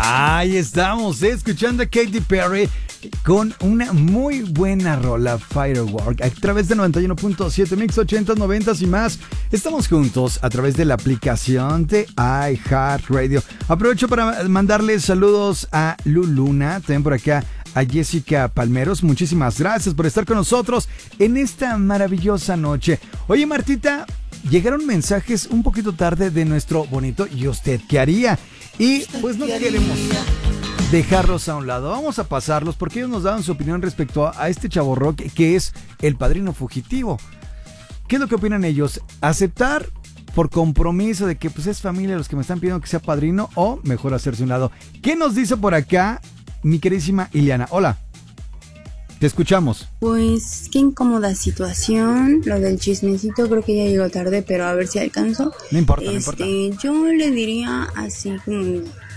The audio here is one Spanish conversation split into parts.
Ahí estamos, escuchando a Katy Perry con una muy buena rola, Firework, a través de 91.7 Mix 80s, 90s y más. Estamos juntos a través de la aplicación de iHeartRadio. Aprovecho para mandarles saludos a Luluna, también por acá a Jessica Palmeros. Muchísimas gracias por estar con nosotros en esta maravillosa noche. Oye, Martita, llegaron mensajes un poquito tarde de nuestro bonito ¿y usted qué haría? Y pues no queremos dejarlos a un lado. Vamos a pasarlos porque ellos nos daban su opinión respecto a este chavorrock que es el padrino fugitivo. ¿Qué es lo que opinan ellos? ¿Aceptar por compromiso de que pues es familia los que me están pidiendo que sea padrino o mejor hacerse a un lado? ¿Qué nos dice por acá mi queridísima Ileana? Hola, te escuchamos. Pues qué incómoda situación. Lo del chismecito creo que ya llegó tarde, pero a ver si alcanzo. No importa, no importa. Yo le diría así como...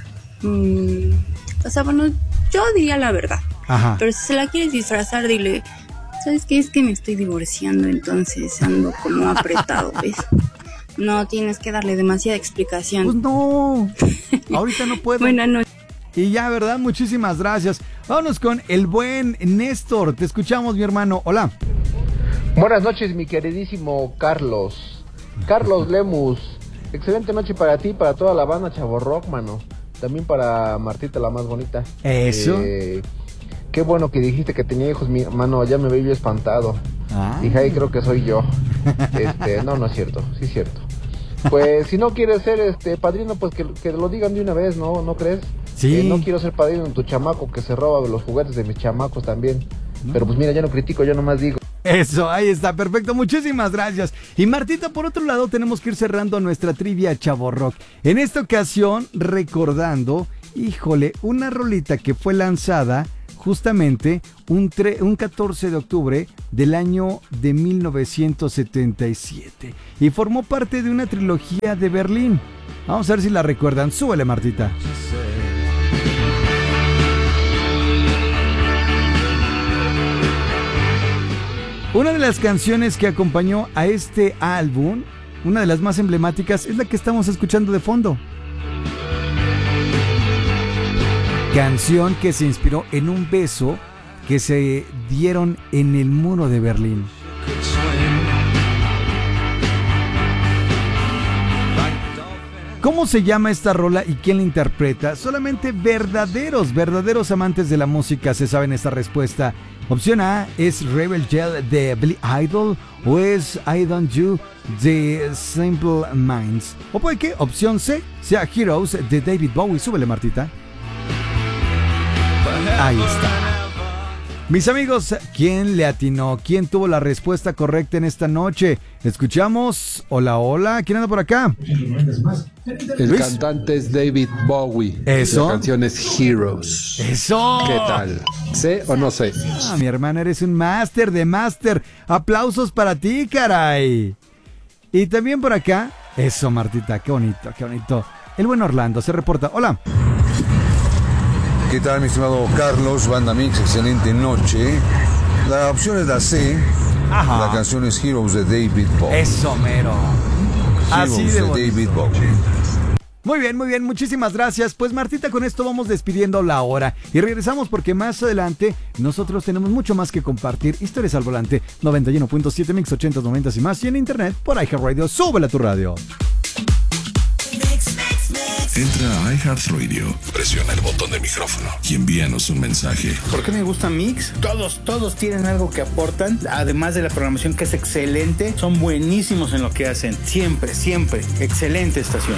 o sea, bueno, yo diría la verdad. Ajá. Pero si se la quieres disfrazar, dile... ¿Sabes qué? Es que me estoy divorciando, entonces ando como apretado, ¿ves? No tienes que darle demasiada explicación. Pues no, ahorita no puedo. Buenas noches. Y ya, ¿verdad? Muchísimas gracias. Vámonos con el buen Néstor. Te escuchamos, mi hermano. Hola. Buenas noches, mi queridísimo Carlos. Carlos Lemus. Excelente noche para ti, para toda la banda Chavorrock, mano. También para Martita, la más bonita. Eso. Qué bueno que dijiste que tenía hijos, mi mano. Ya me veo yo espantado. Dije, ahí creo que soy yo. No es cierto. Sí es cierto. Pues si no quieres ser padrino, pues que lo digan de una vez, ¿no crees? Sí. No quiero ser padrino de tu chamaco que se roba los juguetes de mis chamacos también. ¿No? Pero pues mira, yo no critico, yo nomás digo. Eso, ahí está, perfecto, muchísimas gracias. Y Martita, por otro lado, tenemos que ir cerrando nuestra trivia Chavorrock. En esta ocasión, recordando, híjole, una rolita que fue lanzada justamente un 14 de octubre del año de 1977. Y formó parte de una trilogía de Berlín. Vamos a ver si la recuerdan. Súbele, Martita. Una de las canciones que acompañó a este álbum, una de las más emblemáticas, es la que estamos escuchando de fondo. Canción que se inspiró en un beso que se dieron en el muro de Berlín. ¿Cómo se llama esta rola y quién la interpreta? Solamente verdaderos amantes de la música se saben esta respuesta. Opción A es Rebel Yell de Billy Idol o es I Don't You de Simple Minds. O puede que opción C sea Heroes de David Bowie. Súbele, Martita. Ahí está. Mis amigos, ¿quién le atinó? ¿Quién tuvo la respuesta correcta en esta noche? Escuchamos. Hola, ¿quién anda por acá? El Luis. cantante es David Bowie. Eso. La canción es Heroes. Eso. ¿Qué tal? ¿Sé o no sé? Mi hermana, eres un máster de máster. Aplausos para ti, caray. Y también por acá. Eso, Martita, qué bonito, qué bonito. El buen Orlando se reporta. Hola. ¿Qué tal, mi estimado Carlos? Banda Mix, excelente noche. La opción es la C. Ajá. La canción es Heroes de David Bowie. Eso, mero. Así Heroes de de bonito. David Bowie. Muy bien, muchísimas gracias. Pues Martita, con esto vamos despidiendo la hora y regresamos porque más adelante nosotros tenemos mucho más que compartir. Historias al volante, 91.7 Mix 80s, 90s y más, y en internet por iHeartRadio. Súbela a tu radio. Entra a iHeartRadio, presiona el botón de micrófono y envíanos un mensaje. ¿Por qué me gusta Mix? Todos tienen algo que aportan, además de la programación que es excelente, son buenísimos en lo que hacen, siempre, excelente estación.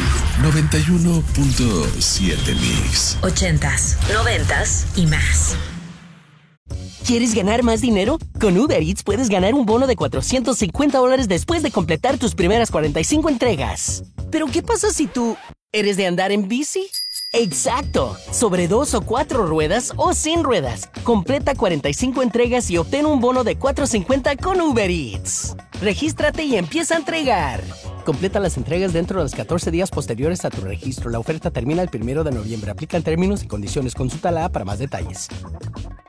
91.7 Mix. 80s, 90s y más. ¿Quieres ganar más dinero? Con Uber Eats puedes ganar un bono de $450 después de completar tus primeras 45 entregas. ¿Pero qué pasa si tú eres de andar en bici? ¡Exacto! Sobre 2 o 4 ruedas o sin ruedas. Completa 45 entregas y obtén un bono de $450 con Uber Eats. Regístrate y empieza a entregar. Completa las entregas dentro de los 14 días posteriores a tu registro. La oferta termina el 1 de noviembre. Aplican términos y condiciones. Consulta la app para más detalles.